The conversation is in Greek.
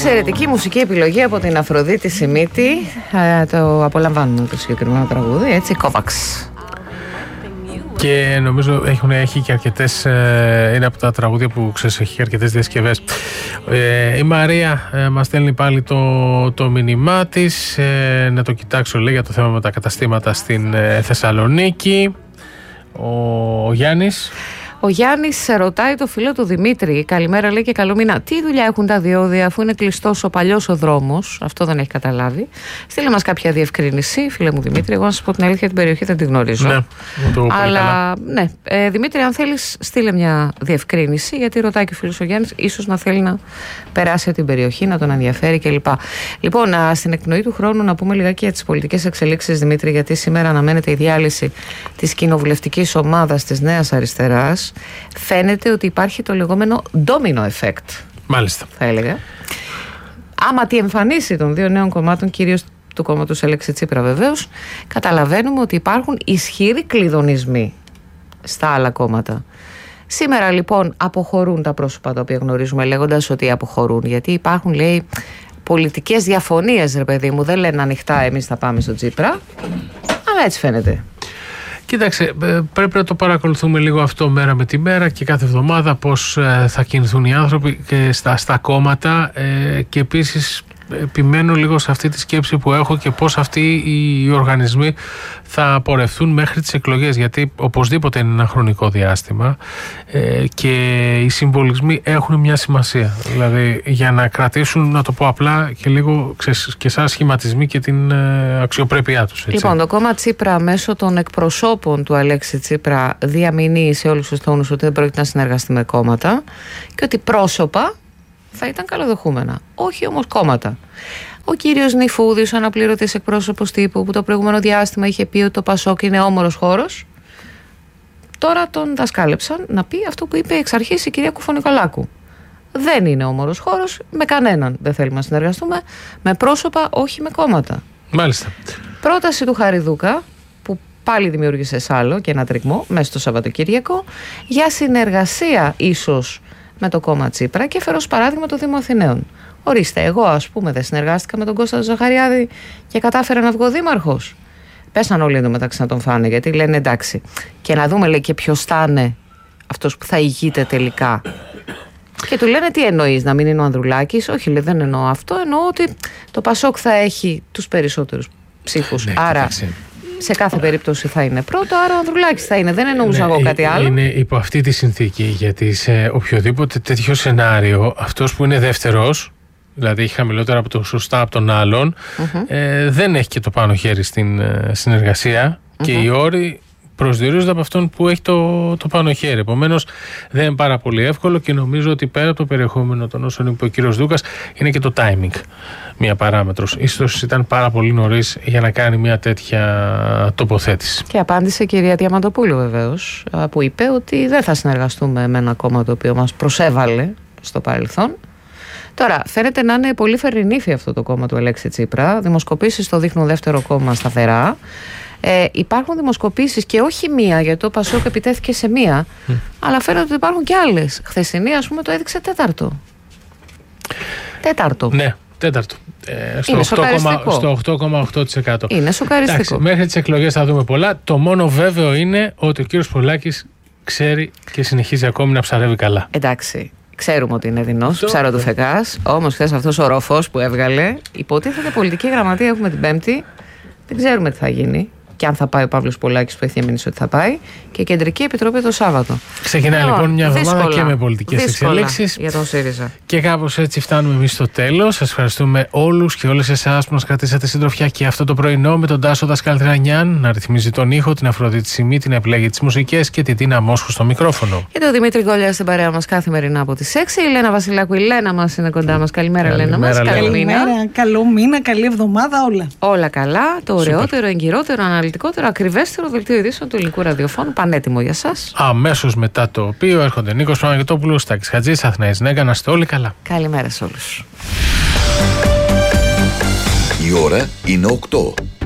Εξαιρετική μουσική επιλογή από την Αφροδίτη Σιμίτη. Το απολαμβάνουμε το συγκεκριμένο τραγούδι, έτσι, Kovacs. Και νομίζω έχει και αρκετές, είναι από τα τραγούδια που ξέρεις, έχει και αρκετές διασκευές. Η Μαρία μας στέλνει πάλι το μήνυμά της, να το κοιτάξω, λέει, για το θέμα με τα καταστήματα στην Θεσσαλονίκη. Ο Γιάννης. Ο Γιάννης ρωτάει το φίλο του Δημήτρη. Καλημέρα, λέει, και καλό μήνα. Τι δουλειά έχουν τα διόδια αφού είναι κλειστός ο παλιός ο δρόμος? Αυτό δεν έχει καταλάβει. Στείλε μας κάποια διευκρίνηση, φίλε μου Δημήτρη. Εγώ να σας πω την αλήθεια, την περιοχή δεν την γνωρίζω. Ναι, αλλά ναι, Δημήτρη, αν θέλεις, στείλε μια διευκρίνηση, γιατί ρωτάει και ο φίλος ο Γιάννης, ίσως να θέλει να περάσει από την περιοχή, να τον ενδιαφέρει κλπ. Λοιπόν, στην εκπνοή του χρόνου να πούμε λιγάκι για τις πολιτικές εξελίξεις, Δημήτρη, γιατί σήμερα αναμένεται η διάλυση της κοινοβουλευτικής ομάδας της Νέας Αριστεράς. Φαίνεται ότι υπάρχει το λεγόμενο domino effect. Μάλιστα. Θα έλεγα. Άμα τη εμφανίσει των δύο νέων κομμάτων, κυρίως του κόμματος Αλέξη Τσίπρα βεβαίως, καταλαβαίνουμε ότι υπάρχουν ισχυροί κλειδονισμοί στα άλλα κόμματα. Σήμερα λοιπόν αποχωρούν τα πρόσωπα τα οποία γνωρίζουμε, λέγοντας ότι αποχωρούν, γιατί υπάρχουν, λέει, πολιτικές διαφωνίες, ρε παιδί μου. Δεν λένε ανοιχτά εμείς θα πάμε στο Τσίπρα, αλλά έτσι φαίνεται. Κοίταξε, πρέπει να το παρακολουθούμε λίγο αυτό μέρα με τη μέρα και κάθε εβδομάδα πώς θα κινηθούν οι άνθρωποι και στα κόμματα, και επίσης επιμένω λίγο σε αυτή τη σκέψη που έχω και πώς αυτοί οι οργανισμοί θα πορευθούν μέχρι τις εκλογές, γιατί οπωσδήποτε είναι ένα χρονικό διάστημα και οι συμβολισμοί έχουν μια σημασία, δηλαδή για να κρατήσουν, να το πω απλά, και λίγο και σαν σχηματισμοί και την αξιοπρέπειά τους, έτσι. Λοιπόν, το κόμμα Τσίπρα μέσω των εκπροσώπων του Αλέξη Τσίπρα διαμηνύει σε όλους τους τόνους ότι δεν πρόκειται να συνεργαστεί με κόμματα και ότι πρόσωπα θα ήταν καλοδεχούμενα, όχι όμως κόμματα. Ο κύριος Νιφούδης, ο αναπληρωτής εκπρόσωπος τύπου, που το προηγούμενο διάστημα είχε πει ότι το Πασόκ είναι όμορος χώρος, τώρα τον δασκάλεψαν να πει αυτό που είπε εξ αρχής η κυρία Κουφονικολάκου. Δεν είναι όμορος χώρος, με κανέναν δεν θέλουμε να συνεργαστούμε, με πρόσωπα, όχι με κόμματα. Μάλιστα. Πρόταση του Χαριδούκα, που πάλι δημιούργησε σάλο και ένα τριγμό μέσα στο Σαββατοκύριακο, για συνεργασία ίσως με το κόμμα Τσίπρα, και φέρω ως παράδειγμα το Δήμο Αθηναίων. Ορίστε, εγώ ας πούμε δεν συνεργάστηκα με τον Κώστα Ζαχαριάδη και κατάφερα να βγω δήμαρχος. Πέσαν όλοι εντωμεταξύ να τον φάνε, γιατί λένε εντάξει. Και να δούμε, λέει, και ποιος θα είναι αυτός που θα ηγείται τελικά. Και του λένε, τι εννοείς, να μην είναι ο Ανδρουλάκης? Όχι, λέει, δεν εννοώ αυτό. Εννοώ ότι το Πασόκ θα έχει τους περισσότερους ψήφους. Ναι, άρα σε κάθε περίπτωση θα είναι πρώτο, άρα ο Ανδρουλάκης θα είναι. Δεν εννοούσα εγώ κάτι άλλο. Είναι υπό αυτή τη συνθήκη, γιατί σε οποιοδήποτε τέτοιο σενάριο, αυτός που είναι δεύτερος, δηλαδή χαμηλότερα από το σωστά από τον άλλον, δεν έχει και το πάνω χέρι στην συνεργασία, και οι όροι προσδιορίζονται από αυτόν που έχει το πάνω χέρι. Επομένως δεν είναι πάρα πολύ εύκολο, και νομίζω ότι πέρα από το περιεχόμενο των όσων είπε ο κύριος Δούκας, είναι και το timing μια παράμετρος. Ίσως ήταν πάρα πολύ νωρίς για να κάνει μια τέτοια τοποθέτηση. Και απάντησε η κυρία Διαμαντοπούλου βεβαίως, που είπε ότι δεν θα συνεργαστούμε με ένα κόμμα το οποίο μας προσέβαλε στο παρελθόν. Τώρα, φαίνεται να είναι πολύ φερρινήφι αυτό το κόμμα του Αλέξη Τσίπρα. Δημοσκοπήσεις το δείχνουν δεύτερο κόμμα σταθερά. Υπάρχουν δημοσκοπήσεις, και όχι μία, γιατί το Πασόκ επιτέθηκε σε μία, αλλά φαίνεται ότι υπάρχουν και άλλες. Χθεσινή, ας πούμε, το έδειξε τέταρτο. Ναι, τέταρτο. Στο 8,8%. Είναι σοκαριστικό. Εντάξει, μέχρι τις εκλογές θα δούμε πολλά. Το μόνο βέβαιο είναι ότι ο κύριος Πολάκης ξέρει και συνεχίζει ακόμη να ψαρεύει καλά. Εντάξει. Ξέρουμε ότι είναι δεινός, ψάρο του φεκάς. Όμως χθες αυτός ο ρόφος που έβγαλε, υποτίθεται πολιτική γραμματεία έχουμε την Πέμπτη. Δεν ξέρουμε τι θα γίνει. Και αν θα πάει ο Παύλος Πολάκης, που έχει διαμηνήσει ότι θα πάει, και κεντρική επιτροπή το Σάββατο. Ξεκινάει λοιπόν μια εβδομάδα και με πολιτικές εξελίξεις. Για τον ΣΥΡΙΖΑ. Και κάπως έτσι φτάνουμε εμείς στο τέλος. Σας ευχαριστούμε όλους και όλες εσάς που μας κρατήσατε συντροφιά και αυτό το πρωινό, με τον Τάσο Δασκαλτρανιάν να ρυθμίζει τον ήχο, την Αφροδίτη Σιμίτη να επιλέγει τις μουσικές και την Τίνα Μόσχου στο μικρόφωνο. Και τον Δημήτρη Γκόλια στην παρέα μας καθημερινά από τις 6. Η Λένα Βασιλάκου, η Λένα μας είναι κοντά μας. Καλημέρα, Λένα μας. Καλημέρα, καλό μήνα, καλή εβδομάδα, όλα. Όλα καλά. Το ωραιότερο, εγκυρότερο, αναλυτικότερο, ακριβέστερο δελτίο ειδήσεων του ελληνικού ραδιοφώνου, πανέτοιμο για σας. Αμέσως μετά το οποίο έρχονται Νίκος Παναγιωτόπουλος, Τάκης Χατζής, Αθηναής Νέγκα. Να είστε όλοι καλά. Καλημέρα σε όλους. Η ώρα είναι 8.